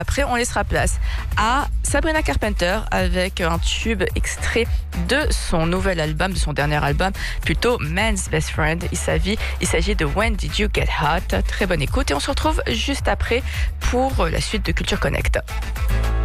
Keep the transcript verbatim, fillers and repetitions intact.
Après, on laissera place à Sabrina Carpenter avec un tube extrait de son nouvel album, de son dernier album, plutôt Man's Best Friend. Il s'agit, il s'agit de When Did You Get Hot. Très bonne écoute et on se retrouve juste après pour la suite de Culture Connect.